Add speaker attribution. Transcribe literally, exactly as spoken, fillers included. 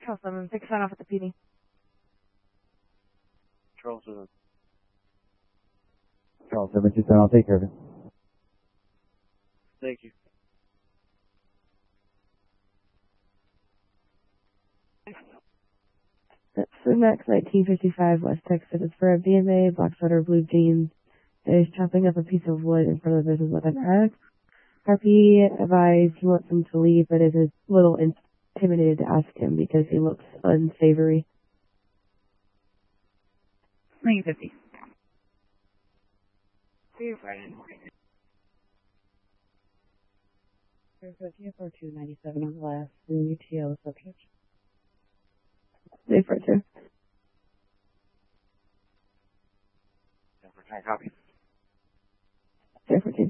Speaker 1: Control seven, take a sign off at the P D.
Speaker 2: Control seven.
Speaker 3: Control seven two seven, I'll take care of it.
Speaker 2: Thank you.
Speaker 4: Sumac nineteen fifty-five West Texas. It's for a B M A, black sweater, blue jeans. Is chopping up a piece of wood in front of the business with an axe. Harpy advised he wants him to leave, but is a little intimidated to ask him because he looks unsavory.
Speaker 1: nineteen fifty.
Speaker 4: There's a T F R two ninety-seven on the last, and U T L subject. Safe for two.
Speaker 2: Copy.
Speaker 4: Safe for two.